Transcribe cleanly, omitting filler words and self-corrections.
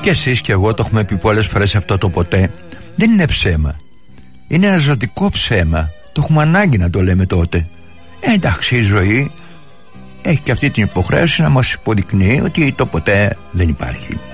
Και εσείς και εγώ το έχουμε πει πολλές φορές, αυτό το ποτέ δεν είναι ψέμα. Είναι ένα ζωτικό ψέμα. Το έχουμε ανάγκη να το λέμε τότε. Εντάξει, η ζωή έχει και αυτή την υποχρέωση να μας υποδεικνύει ότι το ποτέ δεν υπάρχει.